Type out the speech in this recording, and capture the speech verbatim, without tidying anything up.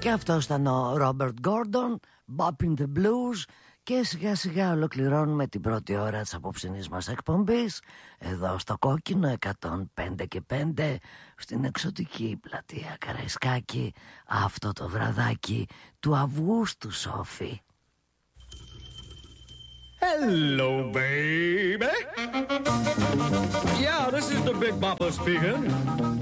Και αυτός ήταν ο Ρόμπερτ Γκόρντον, Bop in the Blues. Και σιγά σιγά ολοκληρώνουμε την πρώτη ώρα της απόψινής μας εκπομπής εδώ στο Κόκκινο εκατόν πέντε και πέντε στην εξωτική πλατεία Καραϊσκάκη, αυτό το βραδάκι του Αυγούστου, Σόφη. Hello, baby. Yeah, this is the Big Bopper speaking.